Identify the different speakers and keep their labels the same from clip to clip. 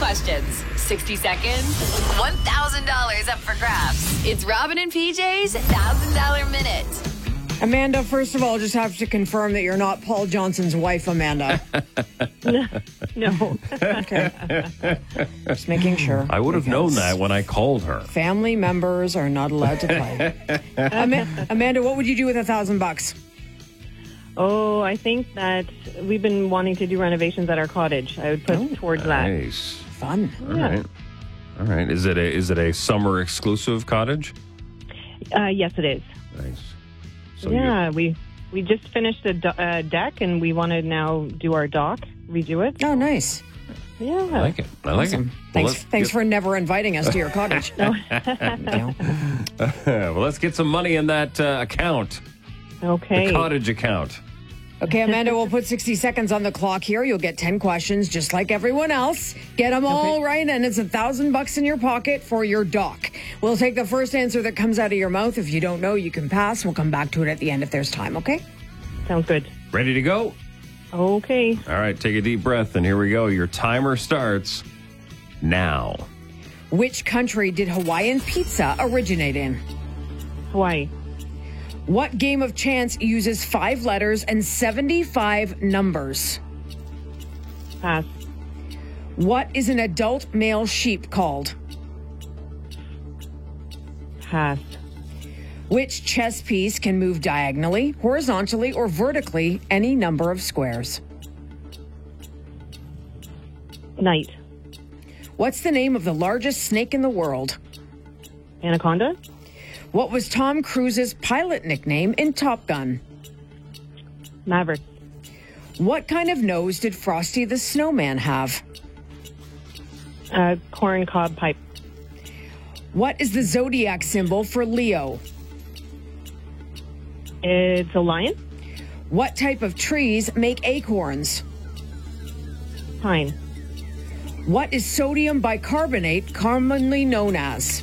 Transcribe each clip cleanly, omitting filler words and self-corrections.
Speaker 1: questions, 60 seconds, $1,000 up for grabs. It's Robin and PJ's $1,000 Minute.
Speaker 2: Amanda, first of all, just have to confirm that you're not Paul Johnson's wife, Amanda.
Speaker 3: No.
Speaker 2: Okay. Just making sure.
Speaker 4: I would have known that when I called her.
Speaker 2: Family members are not allowed to play. Amanda, what would you do with $1,000?
Speaker 3: Oh, I think that we've been wanting to do renovations at our cottage. I would put towards that.
Speaker 4: Nice.
Speaker 2: Fun.
Speaker 4: All right. Is it a summer exclusive cottage?
Speaker 3: Yes, it is.
Speaker 4: Nice. So
Speaker 3: we just finished a deck, and we want to now do our dock, redo it.
Speaker 2: Oh, nice.
Speaker 3: Yeah.
Speaker 4: I like it.
Speaker 2: Awesome. Thanks for never inviting us to your cottage.
Speaker 4: Well, let's get some money in that account.
Speaker 3: Okay.
Speaker 4: The cottage account.
Speaker 2: Okay, Amanda, we'll put 60 seconds on the clock here. You'll get 10 questions, just like everyone else. Get them all right, and it's $1,000 in your pocket for your dock. We'll take the first answer that comes out of your mouth. If you don't know, you can pass. We'll come back to it at the end if there's time, okay?
Speaker 3: Sounds good.
Speaker 4: Ready to go?
Speaker 3: Okay.
Speaker 4: All right, take a deep breath, and here we go. Your timer starts now.
Speaker 2: Which country did Hawaiian pizza originate in?
Speaker 3: Hawaii.
Speaker 2: What game of chance uses 5 letters and 75 numbers?
Speaker 3: Pass.
Speaker 2: What is an adult male sheep called?
Speaker 3: Pass.
Speaker 2: Which chess piece can move diagonally, horizontally, or vertically any number of squares?
Speaker 3: Knight.
Speaker 2: What's the name of the largest snake in the world?
Speaker 3: Anaconda.
Speaker 2: What was Tom Cruise's pilot nickname in Top Gun?
Speaker 3: Maverick.
Speaker 2: What kind of nose did Frosty the Snowman have?
Speaker 3: Corn cob pipe.
Speaker 2: What is the zodiac symbol for Leo?
Speaker 3: It's a lion.
Speaker 2: What type of trees make acorns?
Speaker 3: Pine.
Speaker 2: What is sodium bicarbonate commonly known as?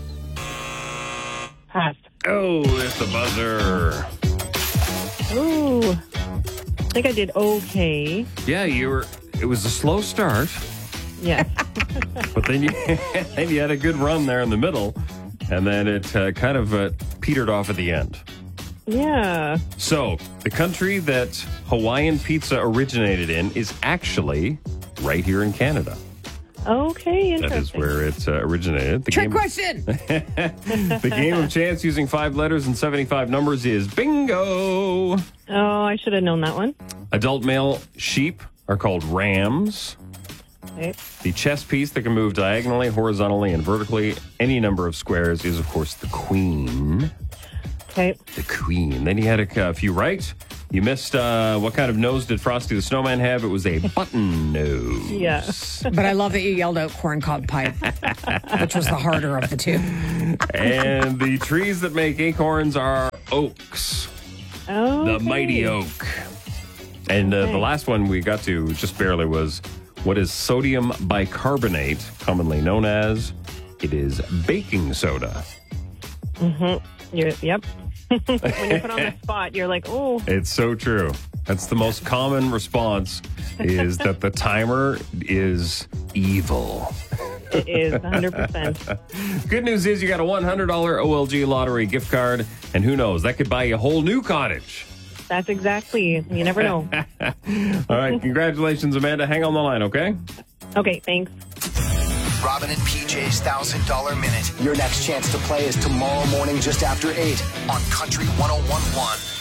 Speaker 3: Pass.
Speaker 4: Oh, it's the buzzer.
Speaker 3: Ooh. I think I did okay.
Speaker 4: Yeah, it was a slow start,
Speaker 3: Yeah.
Speaker 4: but then you had a good run there in the middle, and then it kind of petered off at the end.
Speaker 3: Yeah.
Speaker 4: So, the country that Hawaiian pizza originated in is actually right here in Canada.
Speaker 3: Okay, interesting.
Speaker 4: That is where it originated.
Speaker 2: Trick question!
Speaker 4: The game of chance using 5 letters and 75 numbers is bingo!
Speaker 3: Oh, I should have known that one.
Speaker 4: Adult male sheep are called rams.
Speaker 3: Okay.
Speaker 4: The chess piece that can move diagonally, horizontally, and vertically any number of squares is, of course, the queen.
Speaker 3: Okay.
Speaker 4: The queen. Then you had a few right. You missed what kind of nose did Frosty the Snowman have? It was a button nose.
Speaker 3: Yeah.
Speaker 2: But I love that you yelled out corncob pipe, which was the harder of the two.
Speaker 4: And the trees that make acorns are oaks.
Speaker 3: Oh.
Speaker 4: The mighty oak. And the last one we got to just barely was, what is sodium bicarbonate, commonly known as? It is baking soda.
Speaker 3: Mm-hmm. Yep. When you're put on the spot, you're like, oh.
Speaker 4: It's so true. That's the most common response, is that the timer is evil.
Speaker 3: It is 100%.
Speaker 4: Good news is you got a $100 OLG lottery gift card, and who knows, that could buy you a whole new cottage.
Speaker 3: That's exactly. You never know.
Speaker 4: All right, congratulations, Amanda. Hang on the line, okay?
Speaker 3: Okay, thanks.
Speaker 5: Robin and PJ's $1,000 Minute. Your next chance to play is tomorrow morning just after 8 on Country 101.1.